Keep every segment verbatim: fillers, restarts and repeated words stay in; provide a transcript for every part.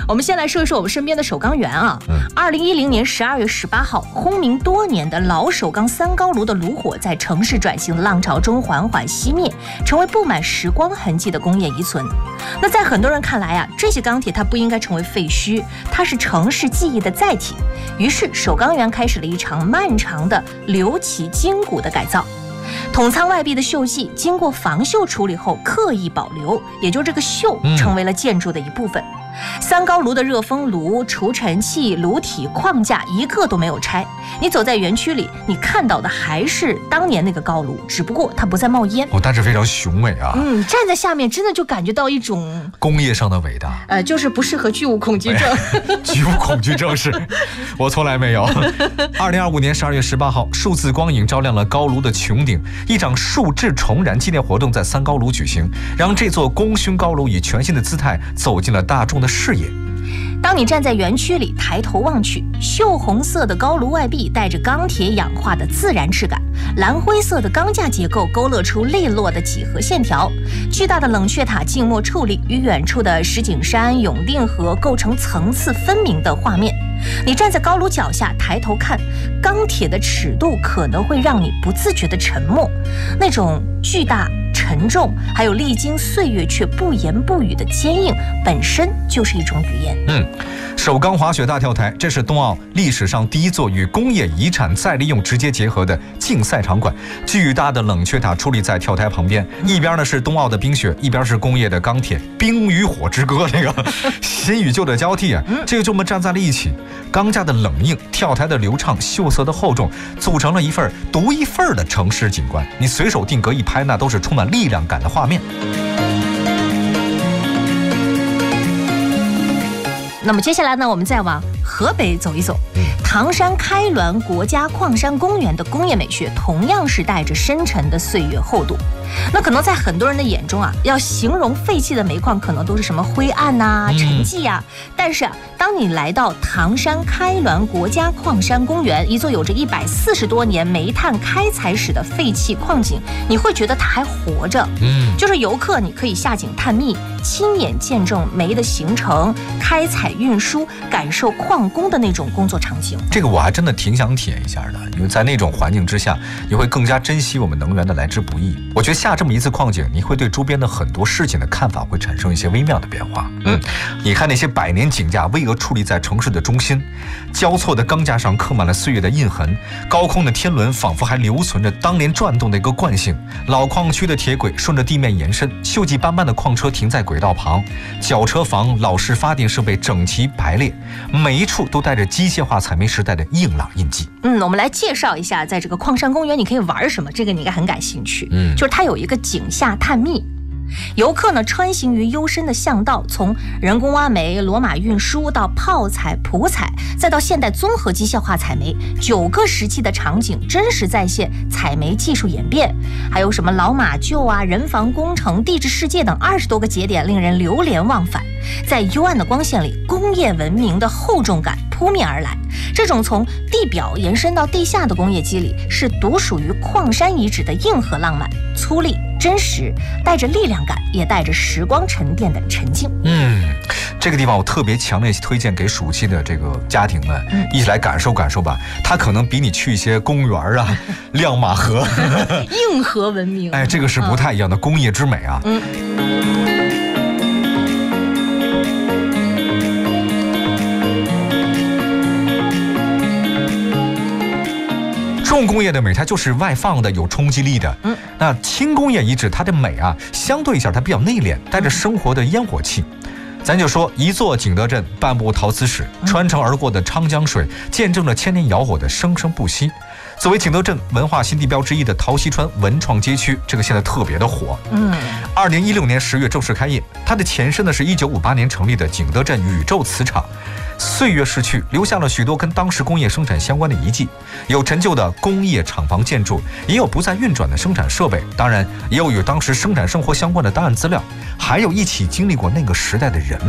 我们先来说一说我们身边的首钢园啊。二零一零年十二月十八号，轰鸣多年的老首钢三高炉的炉火，在城市转型的浪潮中缓缓熄灭，成为布满时光痕迹的工业遗存。那在很多人看来啊，这些钢铁它不应该成为废墟，它是城市记忆的载体。于是首钢园开始了一场漫长的留起筋骨的改造。筒仓外壁的锈迹经过防锈处理后刻意保留，也就这个锈成为了建筑的一部分。嗯三高炉的热风炉、除尘器、炉体、框架一个都没有拆。你走在园区里，你看到的还是当年那个高炉，只不过它不再冒烟。 哦，但是非常雄伟啊！ 嗯，站在下面真的就感觉到一种工业上的伟大。 呃，就是不适合巨物恐惧症。 哎、巨物恐惧症是，我从来没有。二零二五年十二月十八号，数字光影照亮了高炉的穹顶，一场数质重燃纪念活动在三高炉举行，让这座功勋高炉以全新的姿态走进了大众的视野。 当你站在园区里抬头望去，锈红色的高炉外壁带着钢铁氧化的自然质感，蓝灰色的钢架结构勾勒出利落的几何线条，巨大的冷却塔静默矗立，与远处的石景山、永定河构成层次分明的画面。你站在高炉脚下抬头看，钢铁的尺度可能会让你不自觉的沉默，那种巨大沉重，还有历经岁月却不言不语的坚硬，本身就是一种语言。 嗯，首钢滑雪大跳台，这是冬奥历史上第一座与工业遗产再利用直接结合的竞赛场馆。巨大的冷却塔矗立在跳台旁边，一边呢是冬奥的冰雪，一边是工业的钢铁，冰与火之歌，这个新与旧的交替啊，这个就我们站在了一起。钢架的冷硬，跳台的流畅，锈色的厚重，组成了一份独一份的城市景观。你随手定格一拍，那都是充满力量感的画面。 那么接下来呢，我们再往河北走一走。唐山开滦国家矿山公园的工业美学同样是带着深沉的岁月厚度。那可能在很多人的眼中啊，要形容废弃的煤矿可能都是什么灰暗呐、啊、沉寂呀、啊嗯。但是啊，当你来到唐山开滦国家矿山公园，一座有着一百四十多年煤炭开采史的废弃矿井，你会觉得它还活着。嗯，就是游客你可以下井探秘，亲眼见证煤的形成、开采、运输，感受矿工的那种工作场景。 这个我还真的挺想体验一下的，因为在那种环境之下，你会更加珍惜我们能源的来之不易。我觉得下这么一次矿井，你会对周边的很多事情的看法会产生一些微妙的变化。嗯，你看那些百年井架巍峨矗立在城市的中心，交错的钢架上刻满了岁月的印痕，高空的天轮仿佛还留存着当年转动的一个惯性。老矿区的铁轨顺着地面延伸，锈迹斑斑的矿车停在轨道旁，绞车房、老式发电设备整齐排列，每一处都带着机械化采煤时代的硬朗印记。 嗯，我们来介绍一下，在这个矿山公园你可以玩什么，这个你应该很感兴趣。嗯，就是它有一个井下探秘。游客呢穿行于幽深的巷道，从人工挖煤、骡马运输到泡采、普采，再到现代综合机械化采煤，九个时期的场景真实再现采煤技术演变，还有什么老马厩啊、人防工程、地质世界等二十多个节点，令人流连忘返。在幽暗的光线里，工业文明的厚重感扑面而来。这种从地表延伸到地下的工业机理，是独属于矿山遗址的硬核浪漫、粗粝、真实，带着力量感，也带着时光沉淀的沉静。 嗯，这个地方我特别强烈推荐给暑期的这个家庭们、嗯、一起来感受感受吧。它可能比你去一些公园啊、亮马河硬核文明， 哎，这个是不太一样的工业之美啊。嗯。重工业的美，它就是外放的，有冲击力的。嗯，那轻工业遗址，它的美啊，相对一下它比较内敛，带着生活的烟火气。咱就说一座景德镇，半部陶瓷史，穿城而过的昌江水，见证了千年窑火的生生不息。作为景德镇文化新地标之一的陶溪川文创街区，这个现在特别的火。嗯，二零一六年十月正式开业，它的前身呢是一九五八年成立的景德镇宇宙瓷厂。岁月逝去，留下了许多跟当时工业生产相关的遗迹，有陈旧的工业厂房建筑，也有不再运转的生产设备，当然也有与当时生产生活相关的档案资料，还有一起经历过那个时代的人们。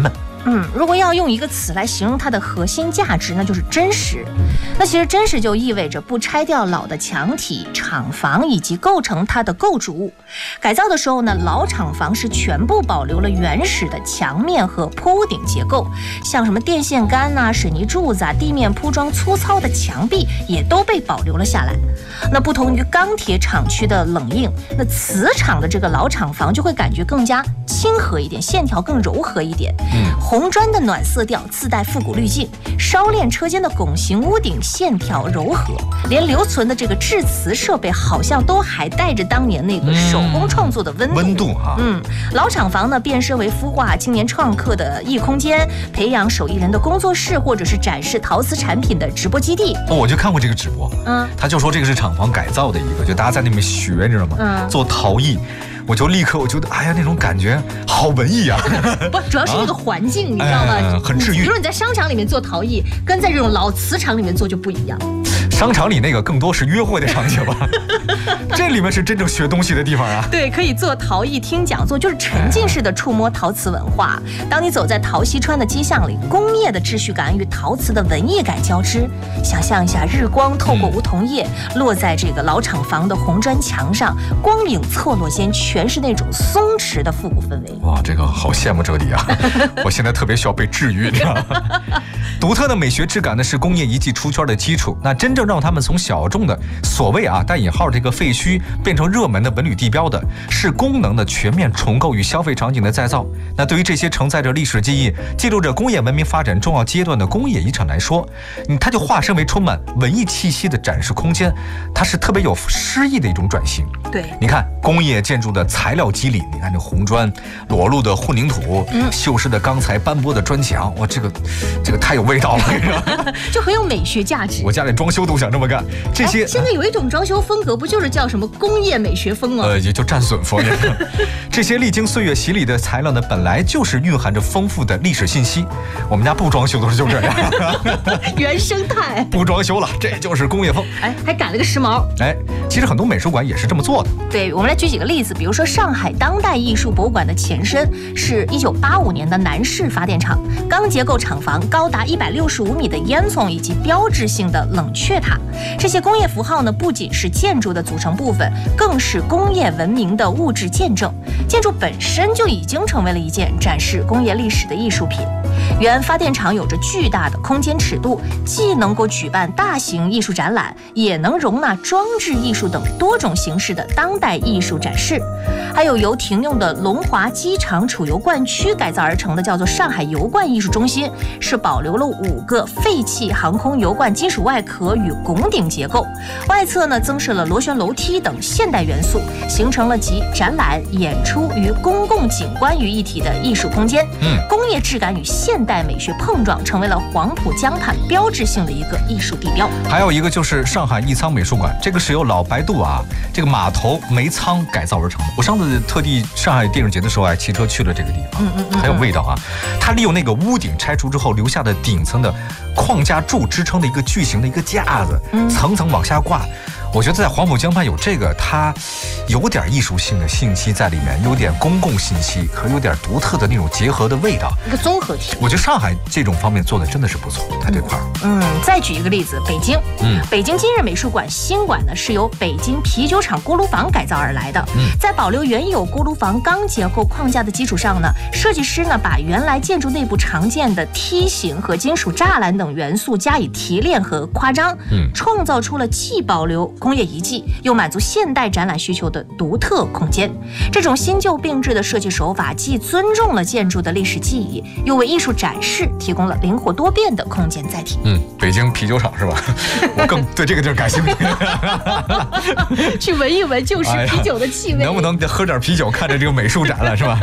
嗯，如果要用一个词来形容它的核心价值，那就是真实。那其实真实就意味着不拆掉老的墙体、厂房以及构成它的构筑物。改造的时候呢，老厂房是全部保留了原始的墙面和坡屋顶结构，像什么电线杆呐、啊、水泥柱子啊、地面铺装粗糙的墙壁也都被保留了下来。那不同于钢铁厂区的冷硬，那磁场的这个老厂房就会感觉更加亲和一点，线条更柔和一点。嗯，红砖的暖色调自带复古滤镜，烧炼车间的拱形屋顶线条柔和，连留存的这个制磁设备好像都还带着当年那个手工创作的温度。 温度哈， 嗯，老厂房呢变身为孵化青年创客的艺空间，培养手艺人的工作室，或者是展示陶瓷产品的直播基地。 哦，我就看过这个直播， 嗯， 他就说这个是厂房改造的一个，就大家在那边学，你知道吗？嗯，做陶艺。我就立刻我觉得，哎呀，那种感觉好文艺啊！ 不，主要是那个环境，啊、你知道吗？ 哎、很治愈。 比如说你在商场里面做陶艺，跟在这种老瓷厂里面做就不一样。 商场里那个更多是约会的场景吧，这里面是真正学东西的地方啊。 对，可以做陶艺、听讲座，就是沉浸式的触摸陶瓷文化。当你走在陶溪川的街巷里，工业的秩序感与陶瓷的文艺感交织，想象一下日光透过梧桐叶、嗯、落在这个老厂房的红砖墙上，光影错落间全是那种松弛的复古氛围。 哇，这个好羡慕这里啊！我现在特别需要被治愈，你知道吗？独特的美学质感呢是工业遗迹出圈的基础，那真正让他们从小众的所谓啊带引号这个废墟变成热门的文旅地标的，是功能的全面重构与消费场景的再造。那对于这些承载着历史记忆、记录着工业文明发展重要阶段的工业遗产来说，它就化身为充满文艺气息的展示空间，它是特别有诗意的一种转型。 对， 你看工业建筑的材料肌理，你看这红砖、裸露的混凝土、嗯、锈蚀的钢材、斑驳的砖墙，哇，这个这个太有味道了， 就很有美学价值。 我家里装修都想这么干。这些、 哎、现在有一种装修风格，不就是叫什么工业美学风啊？ 呃，也就战损风。这些历经岁月洗礼的材料呢，本来就是蕴含着丰富的历史信息。我们家不装修都是就这样， 原生态。 不装修了，这就是工业风。 哎，还赶了个时髦。 哎，其实很多美术馆也是这么做的。 对，我们来举几个例子，比如说上海当代艺术博物馆的前身是一九八五年的南市发电厂，钢结构厂房，高达一百六十五米的烟囱以及标志性的冷却塔。这些工业符号呢，不仅是建筑的组成部分，更是工业文明的物质见证。建筑本身就已经成为了一件展示工业历史的艺术品。原发电厂有着巨大的空间尺度，既能够举办大型艺术展览，也能容纳装置艺术等多种形式的当代艺术展示。还有由停用的龙华机场储油罐区改造而成的叫做上海油罐艺术中心，是保留了五个废弃航空油罐金属外壳与拱顶结构，外侧呢增设了螺旋楼梯等现代元素，形成了集展览、演出与公共景观于一体的艺术空间。嗯，工业质感与现代美学碰撞，成为了黄浦江畔标志性的一个艺术地标。 还有一个就是上海艺仓美术馆，这个是由老白渡啊这个码头煤仓改造而成的。我上次特地上海电影节的时候还骑车去了这个地方，嗯嗯嗯，很有味道啊。它利用那个屋顶拆除之后留下的顶层的框架柱支撑的一个巨型的一个架子，层层往下挂。我觉得在黄浦江畔有这个，它有点艺术性的信息在里面，有点公共信息和有点独特的那种结合的味道， 一个综合体。 我觉得上海这种方面做的真的是不错，它这块儿。 嗯，再举一个例子，北京，嗯，北京今日美术馆新馆呢是由北京啤酒厂锅炉房改造而来的。嗯，在保留原有锅炉房钢结构框架的基础上呢，设计师呢把原来建筑内部常见的梯形和金属栅栏等元素加以提炼和夸张，嗯，创造出了既保留工业遗迹又满足现代展览需求的独特空间。这种新旧并置的设计手法，既尊重了建筑的历史记忆，又为艺术展示提供了灵活多变的空间载体。 嗯，北京啤酒厂是吧？我更对这个地儿感兴趣。 去闻一闻旧时啤酒的气味， 哎、能不能喝点啤酒，看着这个美术展了，是吧？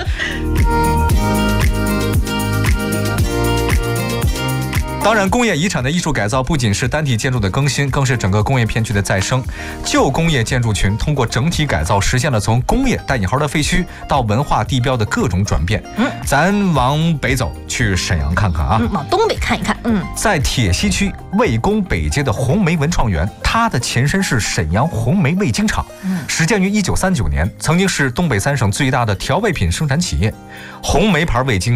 当然，工业遗产的艺术改造不仅是单体建筑的更新，更是整个工业片区的再生。旧工业建筑群通过整体改造，实现了从工业带引号的废墟到文化地标的各种转变。嗯，咱往北走，去沈阳看看啊。 嗯，往东北看一看。嗯， 在铁西区魏公北街的红梅文创园，它的前身是沈阳红梅味精厂，嗯，始建于一九三九年，曾经是东北三省最大的调味品生产企业。红梅牌味精啊，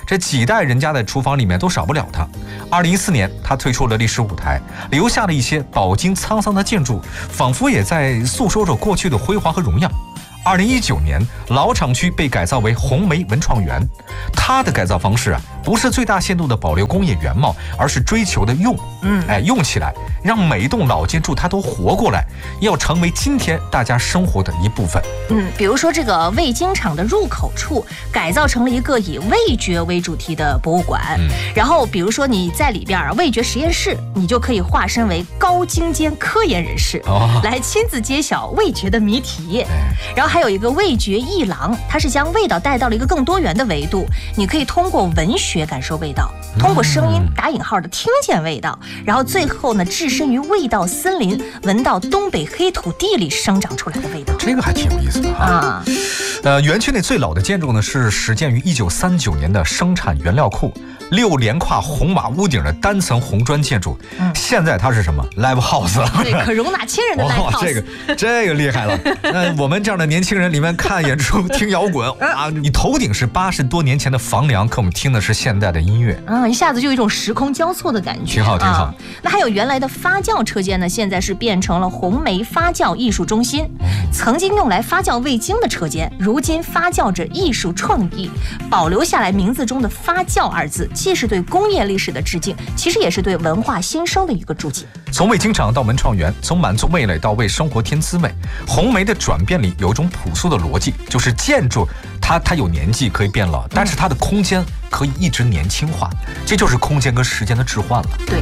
这几代人家的厨房里面都少不了它。二零一四年，它推出了历史舞台，留下了一些饱经沧桑的建筑，仿佛也在诉说着过去的辉煌和荣耀。二零一九年，老厂区被改造为红梅文创园，它的改造方式啊，不是最大限度的保留工业原貌，而是追求的用，嗯，哎，用起来，让每一栋老建筑它都活过来，要成为今天大家生活的一部分。 嗯，比如说这个味精厂的入口处改造成了一个以味觉为主题的博物馆，嗯、然后比如说你在里边啊，味觉实验室，你就可以化身为高精尖科研人士，哦、来亲自揭晓味觉的谜题，哎、然后还有一个味觉艺廊，它是将味道带到了一个更多元的维度，你可以通过文学感受味道，通过声音打引号的听见味道，然后最后呢置身于味道森林，闻到东北黑土地里生长出来的味道。 这个还挺有意思的啊。呃，园区内最老的建筑呢是始建于一九三九年的生产原料库，六连跨红瓦屋顶的单层红砖建筑。嗯，现在它是什么 live house？ 对，可容纳千人的 live house。 这个这个厉害了。那我们这样的年轻人里面看演出、听摇滚啊，你头顶是八十多年前的房梁，可我们听的是现代的音乐， 嗯，一下子就有一种时空交错的感觉， 挺好，挺好。 啊、那还有原来的发酵车间呢，现在是变成了红梅发酵艺术中心。曾经用来发酵味精的车间，如今发酵着艺术创意，保留下来名字中的发酵二字，既是对工业历史的致敬，其实也是对文化新生的一个注解。 从味精厂到文创园，从满足味蕾到为生活添滋味，红梅的转变里有一种朴素的逻辑，就是建筑它它有年纪可以变老，但是它的空间可以一直年轻化，这就是空间跟时间的置换了。 对。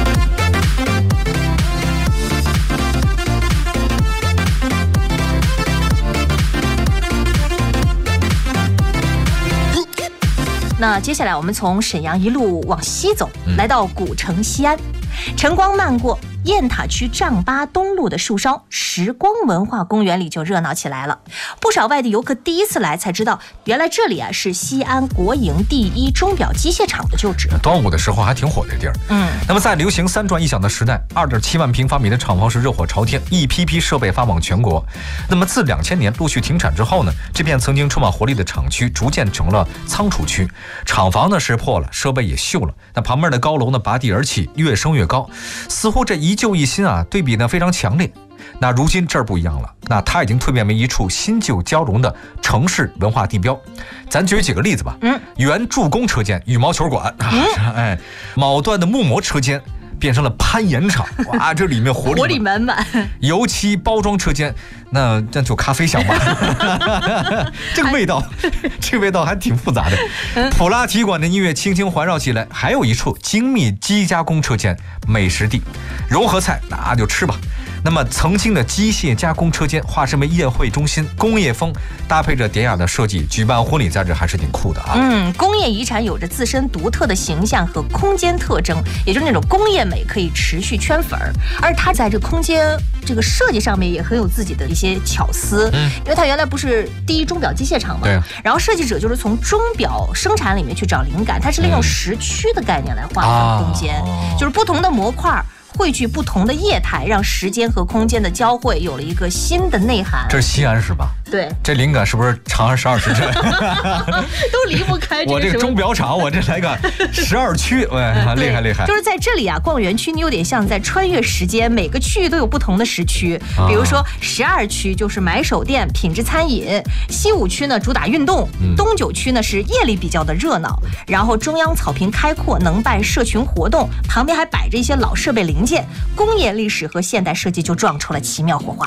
那接下来我们从沈阳一路往西走，来到古城西安，晨光漫过雁塔区丈八东路的树梢时光文化公园里就热闹起来了。不少外地游客第一次来才知道，原来这里啊是西安国营第一钟表机械厂的旧址。 端午的时候还挺火的地儿。嗯，那么在流行三转一响的时代，二点七万平方米的厂房是热火朝天，一批批设备发往全国。那么自两千年陆续停产之后呢，这片曾经充满活力的厂区逐渐成了仓储区，厂房呢是破了，设备也锈了，那旁边的高楼呢拔地而起，越升越高，似乎这一旧一新啊，对比呢非常强烈。那如今这儿不一样了，那它已经蜕变为一处新旧交融的城市文化地标。咱举几个例子吧。嗯，原助攻车间羽毛球馆，嗯、哎，某段的木模车间变成了攀岩场，哇，这里面活力活力满满。 油漆包装车间，那那就咖啡香吧。这个味道，这个味道还挺复杂的。普拉提馆的音乐轻轻环绕起来，还有一处精密机加工车间，美食地，融合菜那就吃吧。那么曾经的机械加工车间化身为宴会中心，工业风搭配着典雅的设计，举办婚礼在这还是挺酷的啊。 嗯，工业遗产有着自身独特的形象和空间特征，也就是那种工业美可以持续圈粉儿。而它在这空间这个设计上面也很有自己的一些巧思，嗯，因为它原来不是第一钟表机械厂嘛， 对。 然后设计者就是从钟表生产里面去找灵感，它是利用时区的概念来划分空间，嗯、就是不同的模块汇聚不同的业态，让时间和空间的交汇有了一个新的内涵。 这是西安是吧？ 对， 这灵感是不是长安十二时辰？ 都离不开这个。 我这个钟表厂，我这来个十二区，哎，厉害厉害。 就是在这里啊，逛园区你有点像在穿越时间，每个区域都有不同的时区。比如说十二区就是买手店、品质餐饮；西五区呢主打运动；东九区呢是夜里比较的热闹。然后中央草坪开阔，能办社群活动，旁边还摆着一些老设备零件，工业历史和现代设计就撞出了奇妙火花。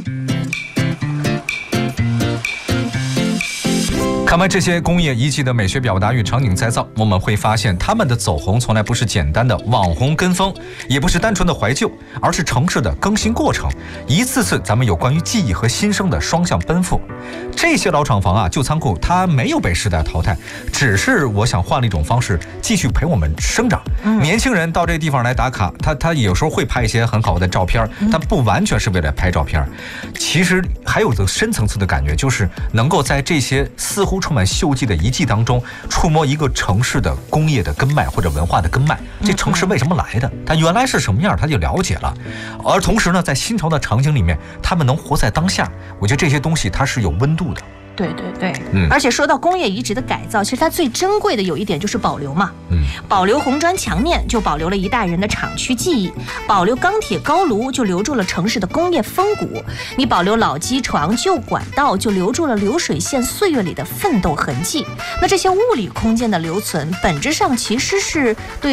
看完这些工业遗迹的美学表达与场景再造，我们会发现他们的走红从来不是简单的网红跟风，也不是单纯的怀旧，而是城市的更新过程，一次次咱们有关于记忆和新生的双向奔赴。这些老厂房啊，旧仓库它没有被时代淘汰，只是我想换了一种方式继续陪我们生长。嗯、年轻人到这地方来打卡，他他有时候会拍一些很好的照片，但不完全是为了拍照片。其实还有个深层次的感觉，就是能够在这些似乎充满锈迹的遗迹当中，触摸一个城市的工业的根脉或者文化的根脉。这城市为什么来的？它原来是什么样，他就了解了。而同时呢，在新潮的场景里面，他们能活在当下。我觉得这些东西它是有温度的。 对对对，嗯，而且说到工业遗址的改造，其实它最珍贵的有一点就是保留嘛，嗯，保留红砖墙面就保留了一代人的厂区记忆，保留钢铁高炉就留住了城市的工业风骨，你保留老机床旧管道就留住了流水线岁月里的奋斗痕迹。那这些物理空间的留存，本质上其实是对